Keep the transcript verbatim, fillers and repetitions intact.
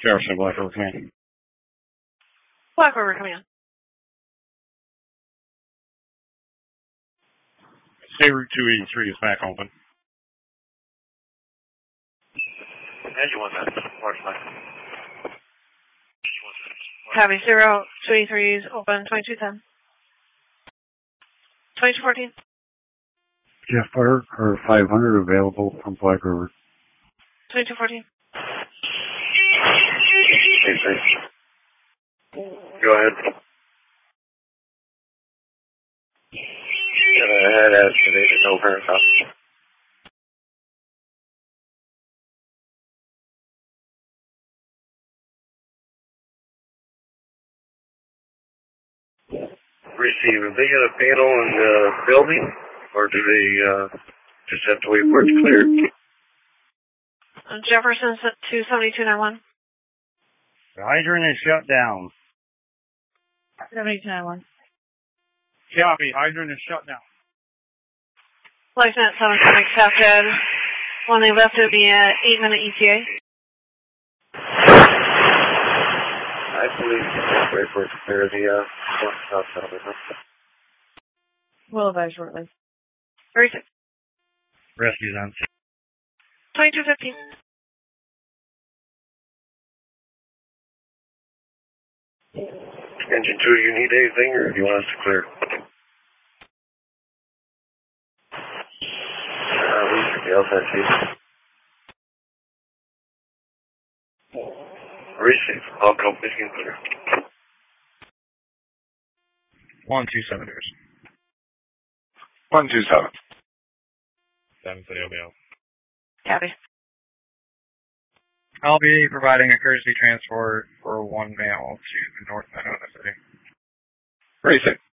Jefferson, Black River Command. Black River Command. State Route two eighty-three is back open. And you want that, large line. Copy, zero, two eighty-three is open, twenty-two ten. twenty-two fourteen. Jeff Fire, or five hundred available from Black River. twenty-two fourteen. Go ahead. Go ahead, estimated, no parent copy. Receive. Have they got a panel in the building, or do they uh, just have to wait for it to clear? Uh, Jefferson's at two seventy-two ninety-one. The hydrant is shut down. seventy-two ninety-one. Copy. Hydrant is shut down. Lieutenant seven six accepted. When they left, it would be an eight minute E T A. I believe it's wait for it to clear the uh, south side of it. We'll advise shortly. Very sick. Rescue's on. twenty-two fifteen. Engine two, do you need anything, or do you want us to clear? Uh, we should be outside, chief. Receive. All companies can clear. One two seven years. One two seven. Seven City O B L. Copy. I'll be providing a courtesy transport for one male to the north end of the city. Racing.